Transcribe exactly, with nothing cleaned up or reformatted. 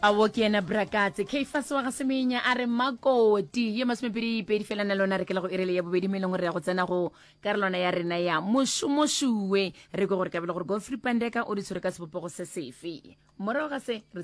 a wo ke ena Brakatse Caiphas wa ga Semenya a re makoti ye masomepedi pedi fela na lona re ke la go irele ya bobedi meleng re ya go tsena go karolwana ya rena ya mošomošuwe re go gore ka bele gore Godfrey Pandeka o di tshwere ka sebopogo se sefe morago ga se